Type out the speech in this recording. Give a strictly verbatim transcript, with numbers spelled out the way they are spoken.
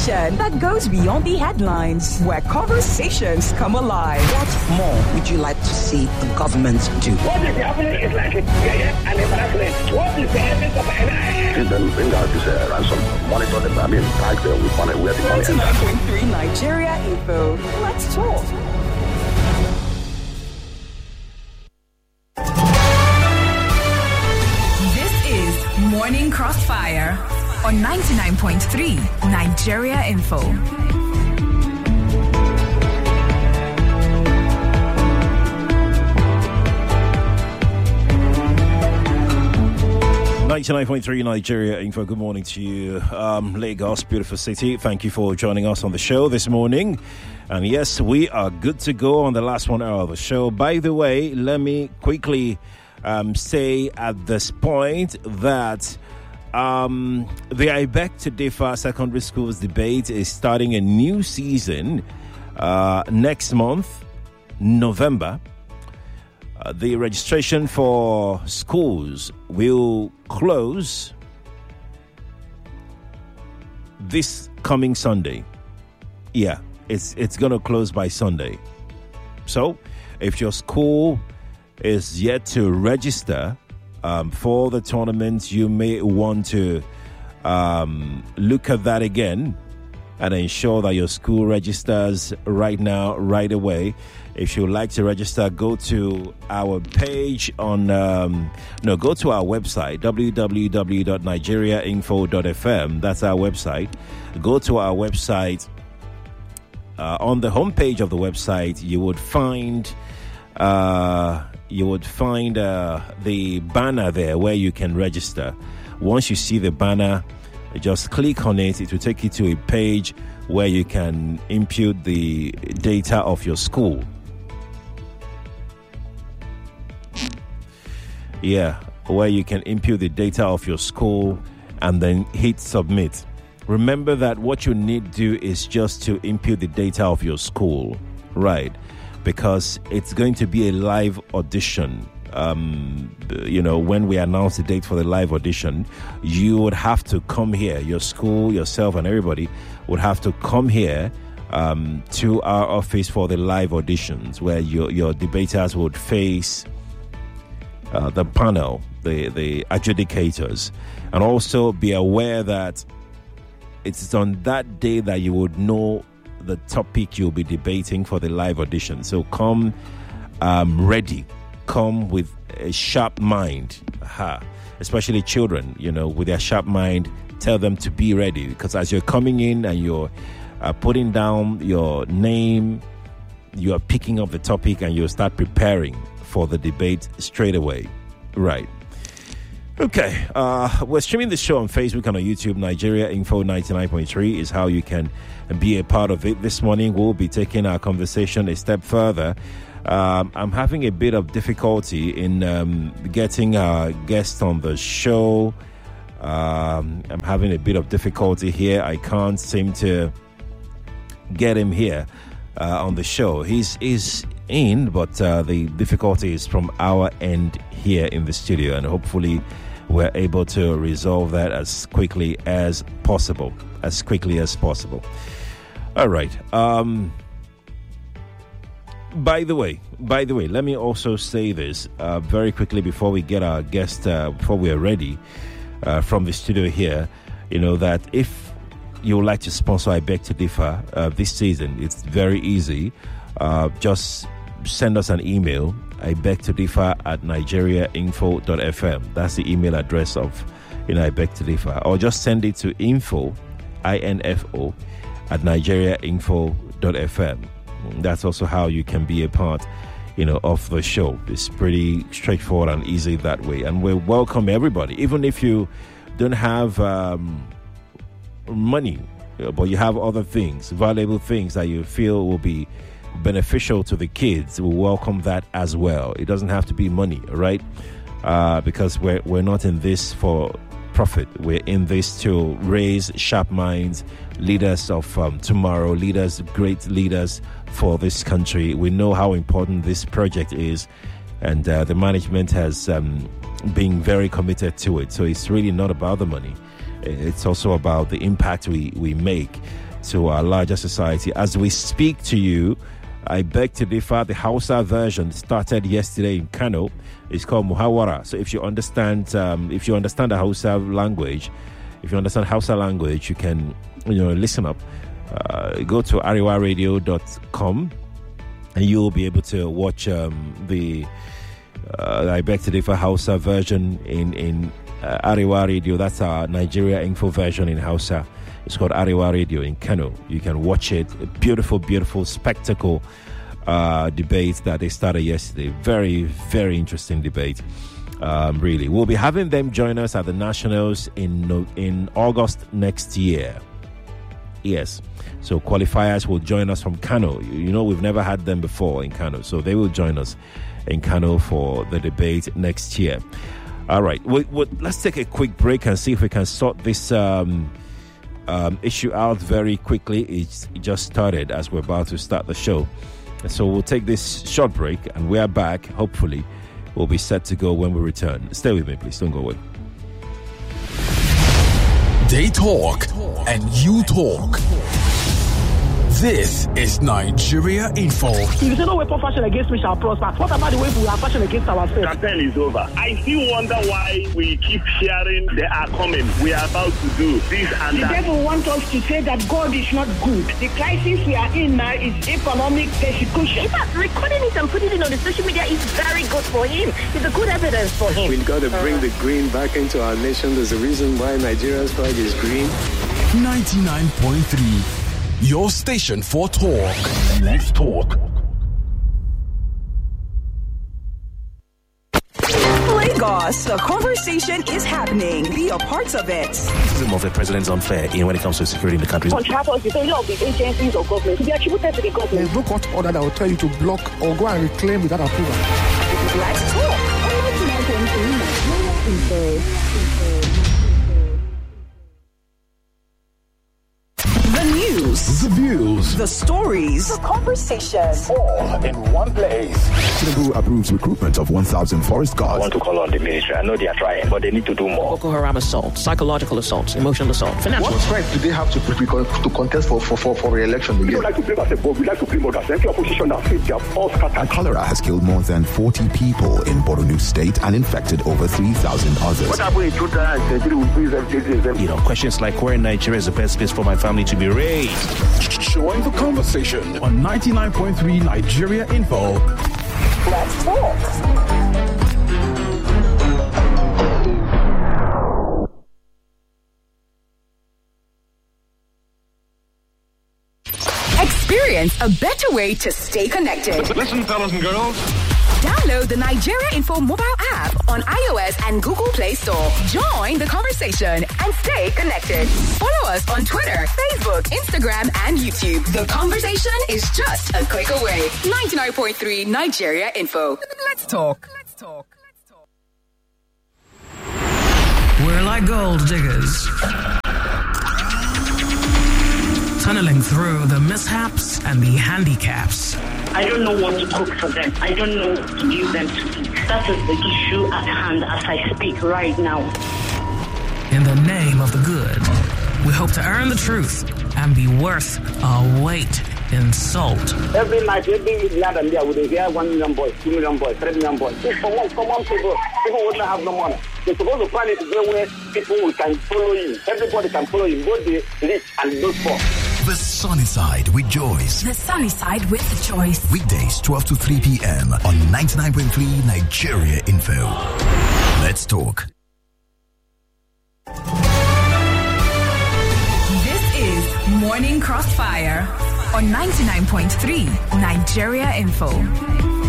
conversation that goes beyond the headlines, where conversations come alive. What more would you like to see the government do? What is happening is like a and embarrassment. What is the evidence of N I A? Give them, bring out this uh, ransom, monitor them, I mean, tag them with money, where the money is. ninety-nine point three Nigeria Info. Let's talk. This is Morning Crossfire on ninety-nine point three Nigeria Info. ninety-nine point three Nigeria Info. Good morning to you. Um, Lagos, beautiful city. Thank you for joining us on the show this morning. And yes, we are good to go on the last one hour of the show. By the way, let me quickly um, say at this point that um, the I beg to differ secondary schools debate is starting a new season uh, next month, November. Uh, the registration for schools will close this coming Sunday. Yeah, it's it's going to close by Sunday. So, if your school is yet to register um, for the tournament, you may want to um, look at that again and ensure that your school registers right now, right away. If you would like to register, go to our page on, um, no, go to our website, w w w dot nigeria info dot f m. That's our website. Go to our website. Uh, on the homepage of the website, you would find, uh, you would find uh, the banner there where you can register. Once you see the banner, just click on it. It will take you to a page where you can input the data of your school. Yeah, where you can input the data of your school and then hit submit. Remember that what you need to do is just to input the data of your school, right? Because it's going to be a live audition. Um, you know, when we announce the date for the live audition, you would have to come here. Your school, yourself, and everybody would have to come here um, to our office for the live auditions, where your your debaters would face uh, the panel, the the adjudicators, and also be aware that it's on that day that you would know the topic you'll be debating for the live audition. So come um, ready. Come with a sharp mind. Aha. Especially children, you know, with their sharp mind, tell them to be ready. Because as you're coming in and you're uh, putting down your name, you are picking up the topic and you'll start preparing for the debate straight away. Right. Okay, uh, we're streaming the show on Facebook and on YouTube. Nigeria Info ninety-nine point three is how you can be a part of it. This morning, we'll be taking our conversation a step further. Um, I'm having a bit of difficulty in um, getting our guest on the show. Um, I'm having a bit of difficulty here. I can't seem to get him here uh, on the show. He's, he's in, but uh, the difficulty is from our end here in the studio, and hopefully we're able to resolve that as quickly as possible. As quickly as possible. All right. Um, by the way, by the way, let me also say this uh, very quickly before we get our guest, uh, before we are ready uh, from the studio here. You know that if you would like to sponsor I Beg to Differ uh, this season, it's very easy. Uh, just send us an email. I beg to differ at nigeria info dot f m. That's the email address of, you know, I beg to differ. Or just send it to info, I N F O, at nigeria info dot f m. That's also how you can be a part, you know, of the show. It's pretty straightforward and easy that way. And we welcome everybody, even if you don't have um, money, but you have other things, valuable things that you feel will be beneficial to the kids. We welcome that as well. It doesn't have to be money, right? Uh, because we're we're not in this for profit. We're in this to raise sharp minds, leaders of um, tomorrow, leaders, great leaders for this country. We know how important this project is, and uh, the management has um, been very committed to it. So it's really not about the money. It's also about the impact we, we make to our larger society. As we speak to you, I beg to differ. The Hausa version started yesterday in Kano. It's called Muhawara. So if you understand, um, if you understand the Hausa language, if you understand Hausa language, you can, you know, listen up. Uh, go to ariwa radio dot com and you'll be able to watch um, the uh, I beg to differ Hausa version in in uh, Ariwa Radio. That's our Nigeria Info version in Hausa. It's called Ariwa Radio in Kano. You can watch it. A beautiful, beautiful spectacle uh, debate that they started yesterday. Very, very interesting debate. Um, really, we'll be having them join us at the Nationals in in August next year. Yes, so qualifiers will join us from Kano. You, you know, we've never had them before in Kano, so they will join us in Kano for the debate next year. All right, we, we, let's take a quick break and see if we can sort this um, um, issue out very quickly. It's, it just started as we're about to start the show, so we'll take this short break and we are back. Hopefully, we'll be set to go when we return. Stay with me, please. Don't go away. They talk and you talk. This is Nigeria Info. If you say no weapon fashion against me shall prosper, what about the way we are fashion against ourselves? Campaign is over. I still wonder why we keep hearing they are coming. We are about to do this and the that. The devil wants us to say that God is not good. The crisis we are in now is economic persecution. In fact, recording it and putting it on the social media is very good for him. It's a good evidence for him. We've got to bring the green back into our nation. There's a reason why Nigeria's flag is green. ninety-nine point three. Your station for talk. Let's talk. Lagos, the conversation is happening. Be a part of it. Criticism of the president is unfair in when it comes to security in the country. Contractors, the failure of the agencies or government to be attributed to the government. There's no court order that will tell you to block or go and reclaim without approval. Let's talk. The news, the views, the stories, the conversations, all in one place. Tinubu approves recruitment of one thousand forest guards. I want to call on the ministry. I know they are trying, but they need to do more. Boko Haram assault, psychological assaults, emotional assault, financial What right do they have to to contest for for for, for re-election? We don't like to play basketball. We like to play more. That's the opposition that fits their all scattered. And cholera has killed more than forty people in Borno State and infected over three thousand others. What happened in two thousand? You know, questions like where in Nigeria is the best place for my family to be raised. Join the conversation on ninety-nine point three Nigeria Info. Let's talk. Experience a better way to stay connected. Listen, fellas and girls. Download the Nigeria Info mobile app on iOS and Google Play Store. Join the conversation and stay connected. Follow us on Twitter, Facebook, Instagram, and YouTube. The conversation is just a click away. ninety-nine point three Nigeria Info. Let's talk. Let's talk. Let's talk. We're like gold diggers, tunneling through the mishaps and the handicaps. I don't know what to cook for them. I don't know what to give them to eat. That is the issue at hand as I speak right now. In the name of the good, we hope to earn the truth and be worth our weight in salt. Every night, every night and day, we hear one million boys, two million boys, three million boys. Common, common people, people wouldn't have no money. They're supposed to plan it to go where people can follow you. Everybody can follow you, both the rich and those poor. The Sunny Side with Joyce. The Sunny Side with Joyce. Weekdays twelve to three p.m. on ninety-nine point three Nigeria Info. Let's talk. This is Morning Crossfire on ninety-nine point three Nigeria Info.